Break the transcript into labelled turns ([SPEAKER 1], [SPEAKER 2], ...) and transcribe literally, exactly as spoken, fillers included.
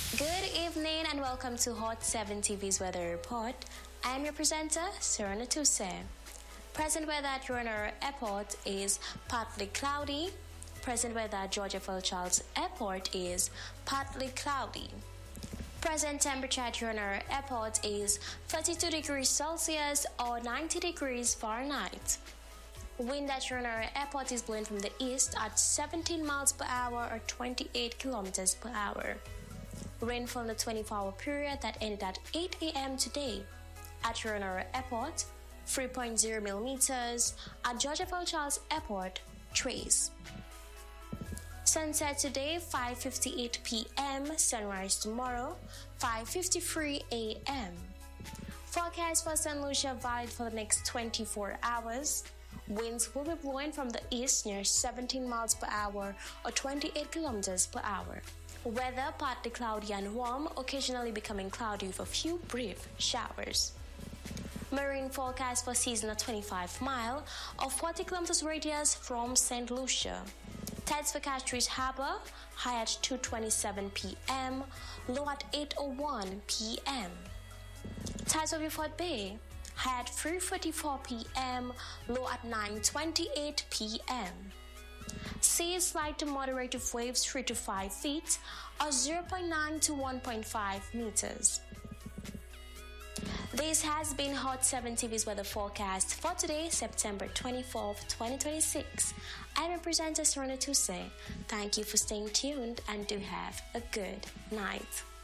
[SPEAKER 1] Good evening and welcome to Hot seven T V's Weather Report. I am your presenter, Serena Tuse. Present weather at Urunara Airport is partly cloudy. Present weather at George F L Charles Airport is partly cloudy. Present temperature at Urunara Airport is thirty-two degrees Celsius or ninety degrees Fahrenheit. Wind at Urunara Airport is blowing from the east at seventeen miles per hour or twenty-eight kilometers per hour. Rainfall in the twenty-four hour period that ended at eight a m today at Urunara Airport, three point zero millimeters. At George F L Charles Airport, trace. Sunset today, five fifty-eight p m Sunrise tomorrow, five fifty-three a m Forecast for Saint Lucia valid for the next twenty-four hours. Winds will be blowing from the east near seventeen miles per hour or twenty-eight kilometers per hour. Weather partly cloudy and warm, occasionally becoming cloudy with a few brief showers. Marine forecast for season at twenty-five mile or forty kilometers radius from Saint Lucia. Tides for Castries Harbour, high at two twenty-seven p m, low at eight oh one p m Tides for Beaufort Bay, high at three forty-four p m, low at nine twenty-eight p m Seas slight to moderate with waves three to five feet or zero point nine to one point five meters. This has been Hot seven T V's weather forecast for today, September twenty-fourth, twenty twenty-six. I'm your presenter, Serena Tuse. Thank you for staying tuned and do have a good night.